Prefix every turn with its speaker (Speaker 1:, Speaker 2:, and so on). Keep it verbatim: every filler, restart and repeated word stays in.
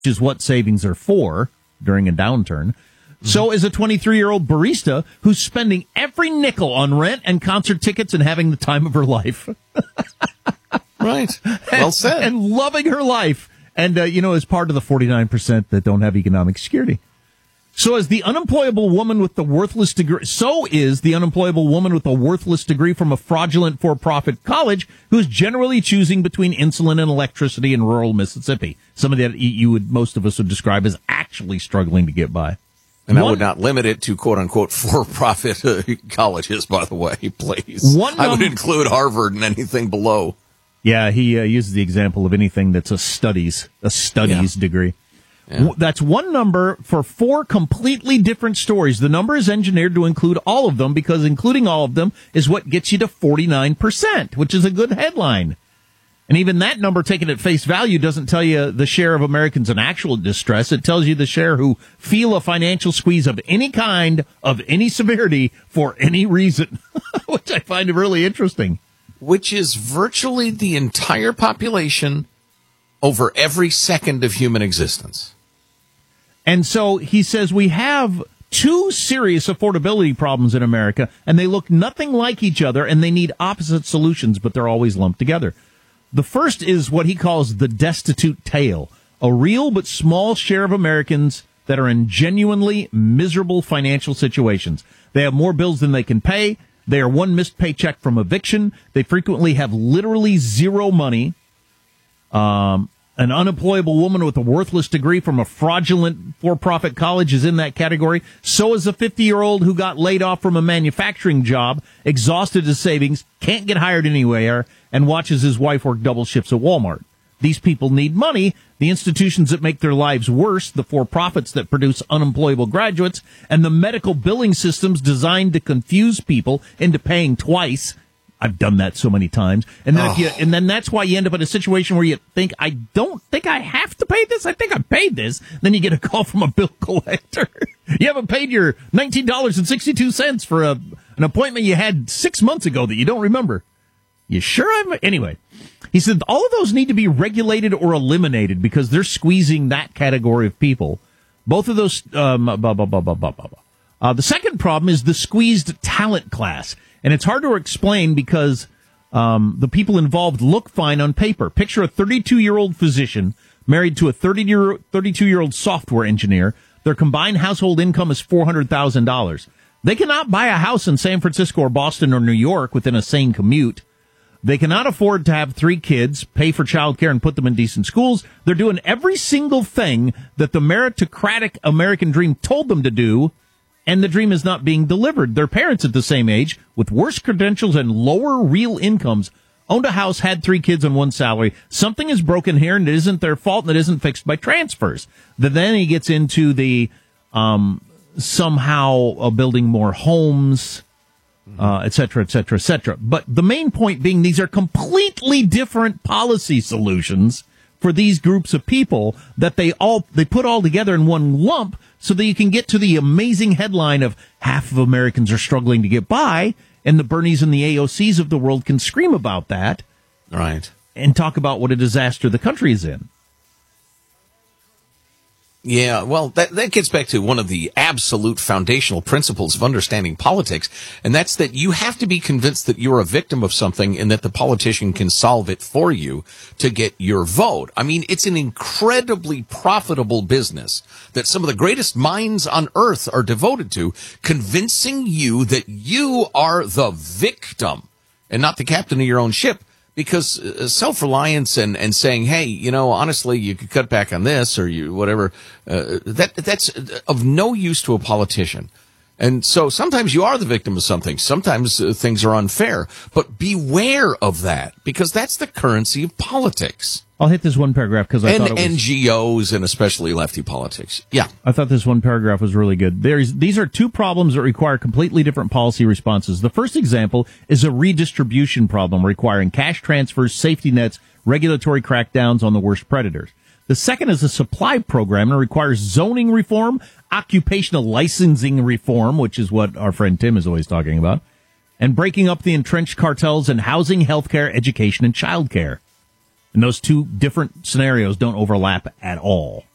Speaker 1: is what savings are for during a downturn. Mm-hmm. So is a twenty-three-year-old barista who's spending every nickel on rent and concert tickets and having the time of her life.
Speaker 2: Right. Well said.
Speaker 1: And, and loving her life. And, uh, you know, as part of the forty-nine percent that don't have economic security. So is the unemployable woman with the worthless degree, so is the unemployable woman with a worthless degree from a fraudulent for-profit college who's generally choosing between insulin and electricity in rural Mississippi. Somebody that you would, most of us would describe as actually struggling to get by.
Speaker 2: And I would not limit it to quote-unquote for-profit uh, colleges, by the way, please.
Speaker 1: One num-
Speaker 2: I would include Harvard and anything below.
Speaker 1: Yeah, he uh, uses the example of anything that's a studies, a studies yeah. degree. Yeah. That's one number for four completely different stories. The number is engineered to include all of them because including all of them is what gets you to forty-nine percent, which is a good headline. And even that number taken at face value doesn't tell you the share of Americans in actual distress. It tells you the share who feel a financial squeeze of any kind, of any severity, for any reason, which I find really interesting.
Speaker 2: Which is virtually the entire population over every second of human existence.
Speaker 1: And so he says we have two serious affordability problems in America, and they look nothing like each other, and they need opposite solutions, but they're always lumped together. The first is what he calls the destitute tail, a real but small share of Americans that are in genuinely miserable financial situations. They have more bills than they can pay. They are one missed paycheck from eviction. They frequently have literally zero money. Um... An unemployable woman with a worthless degree from a fraudulent for-profit college is in that category. So is a fifty-year-old who got laid off from a manufacturing job, exhausted his savings, can't get hired anywhere, and watches his wife work double shifts at Walmart. These people need money. The institutions that make their lives worse, the for-profits that produce unemployable graduates, and the medical billing systems designed to confuse people into paying twice. I've done that so many times. And then,
Speaker 2: oh.
Speaker 1: if you, and then that's why you end up in a situation where you think, I don't think I have to pay this. I think I paid this. Then you get a call from a bill collector. You haven't paid your nineteen dollars and sixty-two cents for a, an appointment you had six months ago that you don't remember. You sure I'm... Anyway, he said all of those need to be regulated or eliminated because they're squeezing that category of people. Both of those... Um, blah, blah, blah, blah, blah, blah, blah. Uh, the second problem is the squeezed talent class. And it's hard to explain because um, the people involved look fine on paper. Picture a thirty-two-year-old physician married to a thirty-two-year-old software engineer. Their combined household income is four hundred thousand dollars. They cannot buy a house in San Francisco or Boston or New York within a sane commute. They cannot afford to have three kids, pay for childcare, and put them in decent schools. They're doing every single thing that the meritocratic American dream told them to do, and the dream is not being delivered. Their parents at the same age, with worse credentials and lower real incomes, owned a house, had three kids on one salary. Something is broken here, and it isn't their fault, and it isn't fixed by transfers. Then he gets into the um, somehow uh, building more homes, uh, et cetera, et cetera, et cetera. But the main point being these are completely different policy solutions for these groups of people that they all they put all together in one lump so that you can get to the amazing headline of half of Americans are struggling to get by, and the Bernies and the A O Cs of the world can scream about that.
Speaker 2: Right.
Speaker 1: And talk about what a disaster the country is in.
Speaker 2: Yeah, well, that, that gets back to one of the absolute foundational principles of understanding politics, and that's that you have to be convinced that you're a victim of something and that the politician can solve it for you to get your vote. I mean, it's an incredibly profitable business that some of the greatest minds on earth are devoted to, convincing you that you are the victim and not the captain of your own ship. Because uh, self-reliance and, and saying, hey, you know, honestly, you could cut back on this or you whatever, uh, that that's of no use to a politician. And so sometimes you are the victim of something. Sometimes uh, things are unfair. But beware of that, because that's the currency of politics.
Speaker 1: I'll hit this one paragraph because I
Speaker 2: and
Speaker 1: thought it was...
Speaker 2: N G Os and especially lefty politics. Yeah.
Speaker 1: I thought this one paragraph was really good. There's, these are two problems that require completely different policy responses. The first example is a redistribution problem requiring cash transfers, safety nets, regulatory crackdowns on the worst predators. The second is a supply program and requires zoning reform, occupational licensing reform, which is what our friend Tim is always talking about, and breaking up the entrenched cartels in housing, healthcare, education, and childcare. And those two different scenarios don't overlap at all.